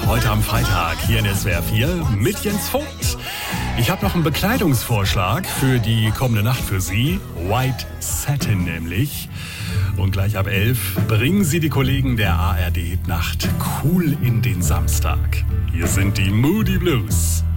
heute am Freitag hier in SWR 4 mit Jens Vogt. Ich habe noch einen Bekleidungsvorschlag für die kommende Nacht für Sie. White Satin nämlich. Und gleich ab 11 bringen Sie die Kollegen der ARD Nacht cool in den Samstag. Hier sind die Moody Blues.